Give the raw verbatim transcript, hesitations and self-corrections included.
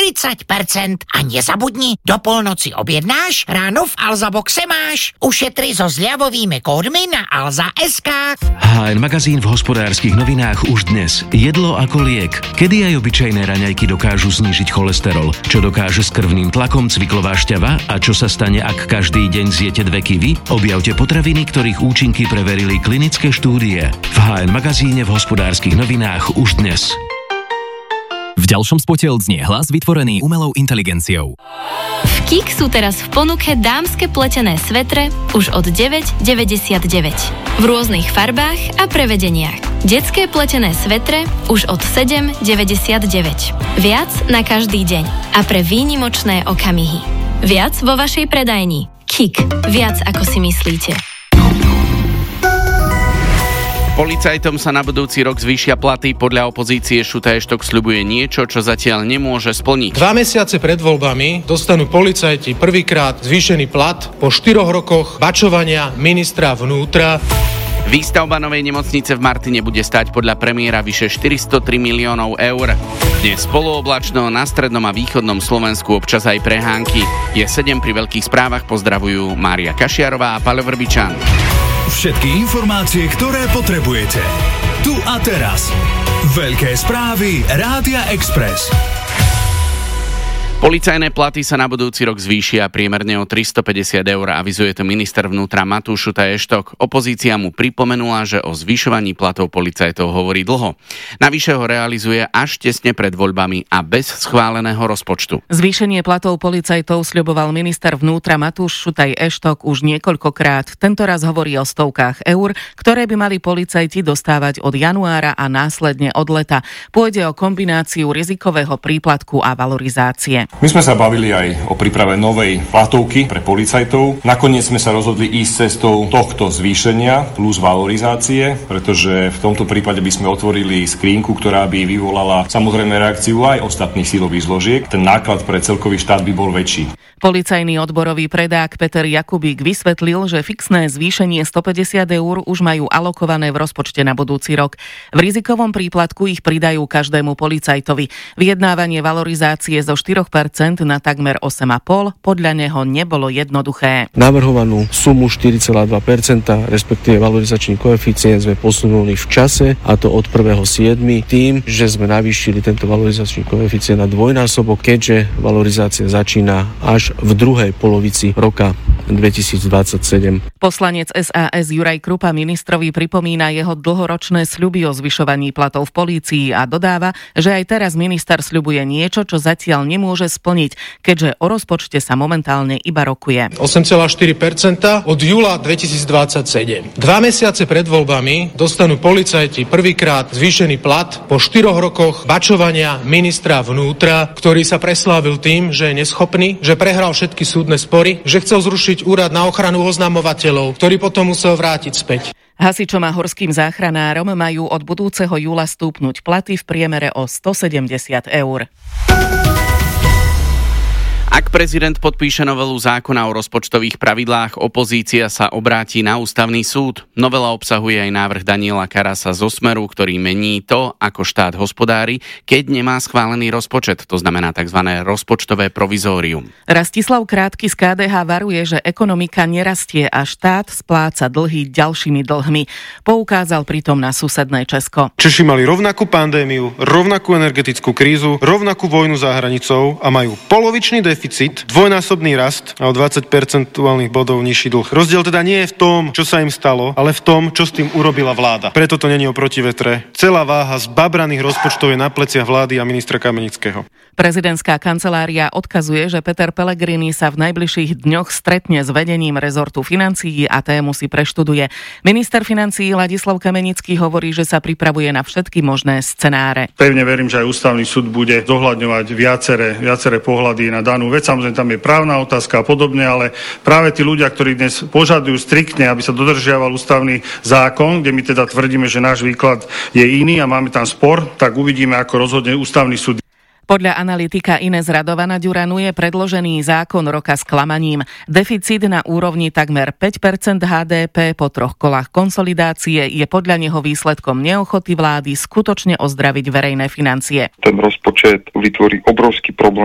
štyridsať percent. A nezabudni, do polnoci objednáš, ráno v Alza Boxe máš. Ušetri so zľavovými kódmi na alza bodka es ká. há en magazín v Hospodárskych novinách už dnes. Jedlo ako liek. Kedy aj obyčajné raňajky dokážu znížiť cholesterol? Čo dokáže s krvným tlakom cviklová šťava? A čo sa stane, ak každý deň zjete dve kivy? Objavte potraviny, ktorých účinky preverili klinické štúdie. V há en magazíne v Hospodárskych novinách už dnes. V ďalšom spote odznie hlas vytvorený umelou inteligenciou. V Kik sú teraz v ponuke dámske pletené svetre už od deväť deväťdesiatdeväť. V rôznych farbách a prevedeniach. Detské pletené svetre už od sedem deväťdesiatdeväť. Viac na každý deň a pre výnimočné okamihy. Viac vo vašej predajni. Kik. Viac ako si myslíte. Policajtom sa na budúci rok zvýšia platy. Podľa opozície Šuta Eštok sľubuje niečo, čo zatiaľ nemôže splniť. Dva mesiace pred voľbami dostanú policajti prvýkrát zvýšený plat po štyroch rokoch bačovania ministra vnútra. Výstavba novej nemocnice v Martine bude stáť podľa premiéra vyše štyristotri miliónov eur. Dnes polooblačno, na strednom a východnom Slovensku občas aj prehánky. Je sedem pri veľkých správach, pozdravujú Mária Kašiarová a Paľo Vrbičan. Všetky informácie, ktoré potrebujete. Tu a teraz. Veľké správy Rádia Express. Policajné platy sa na budúci rok zvýšia priemerne o tristopäťdesiat eur, avizuje to minister vnútra Matúš Šuta Eštok. Opozícia mu pripomenula, že o zvyšovaní platov policajtov hovorí dlho. Navyše ho realizuje až tesne pred voľbami a bez schváleného rozpočtu. Zvýšenie platov policajtov sľuboval minister vnútra Matúš Šuta Eštok už niekoľkokrát. Tento raz hovorí o stovkách eur, ktoré by mali policajti dostávať od januára a následne od leta. Pôjde o kombináciu rizikového príplatku a valorizácie. My sme sa bavili aj o príprave novej platovky pre policajtov. Nakoniec sme sa rozhodli ísť cestou tohto zvýšenia plus valorizácie, pretože v tomto prípade by sme otvorili skrínku, ktorá by vyvolala samozrejme reakciu aj ostatných silových zložiek. Ten náklad pre celkový štát by bol väčší. Policajný odborový predák Peter Jakubík vysvetlil, že fixné zvýšenie stopäťdesiat eur už majú alokované v rozpočte na budúci rok. V rizikovom príplatku ich pridajú každému policajtovi. Vyjednávanie valorizácie zo štyri percentá na takmer osem celá päť percenta podľa neho nebolo jednoduché. Navrhovanú sumu štyri celé dva percenta, respektíve valorizačný koeficient sme posunuli v čase, a to od prvého siedmeho tým, že sme navýšili tento valorizačný koeficient na dvojnásobok, keďže valorizácia začína až v druhej polovici roka dvetisícdvadsaťsedem. Poslanec es a es Juraj Krupa ministrovi pripomína jeho dlhoročné sľuby o zvyšovaní platov v polícii a dodáva, že aj teraz minister sľubuje niečo, čo zatiaľ nemôže splniť, keďže o rozpočte sa momentálne iba rokuje. osem celá štyri percenta od júla dvetisícdvadsaťsedem. Dva mesiace pred voľbami dostanú policajti prvýkrát zvýšený plat po štyroch rokoch bačovania ministra vnútra, ktorý sa preslávil tým, že je neschopný, že prehral všetky súdne spory, že chcel zrušiť úrad na ochranu oznamovateľov, ktorý potom musel vrátiť späť. Hasičom a horským záchranárom majú od budúceho júla stúpnuť platy v priemere o stosedemdesiat eur. Ak prezident podpíše novelu zákona o rozpočtových pravidlách, opozícia sa obráti na ústavný súd. Novela obsahuje aj návrh Daniela Karasa zo Smeru, ktorý mení to, ako štát hospodári, keď nemá schválený rozpočet, to znamená tzv. Rozpočtové provizórium. Rastislav Krátky z ká dé há varuje, že ekonomika nerastie a štát spláca dlhy ďalšími dlhmi. Poukázal pritom na susedné Česko. Češi mali rovnakú pandémiu, rovnakú energetickú krízu, rovnakú vojnu za hranicou a majú polovičný deficit, dvojnásobný rast a o dvadsať percentuálnych bodov nižší dlh. Rozdiel teda nie je v tom, čo sa im stalo, ale v tom, čo s tým urobila vláda. Preto to není o protivetre. Celá váha z babraných rozpočtov je na pleciach vlády a ministra Kamenického. Prezidentská kancelária odkazuje, že Peter Pellegrini sa v najbližších dňoch stretne s vedením rezortu financií a tému si preštuduje. Minister financií Ladislav Kamenický hovorí, že sa pripravuje na všetky možné scenáre. Pevne verím, že aj ústavný súd bude zohľadňovať viaceré, viaceré pohľady na danú vec. Samozrejme, tam je právna otázka a podobne, ale práve tí ľudia, ktorí dnes požadujú striktne, aby sa dodržiaval ústavný zákon, kde my teda tvrdíme, že náš výklad je iný a máme tam spor, tak uvidíme, ako rozhodne ústavný súd. Podľa analytika Inés Radovana Ďuranu je predložený zákon roka sklamaním. Deficit na úrovni takmer päť percent há dé pé po troch kolách konsolidácie je podľa neho výsledkom neochoty vlády skutočne ozdraviť verejné financie. Ten rozpočet vytvorí obrovský problém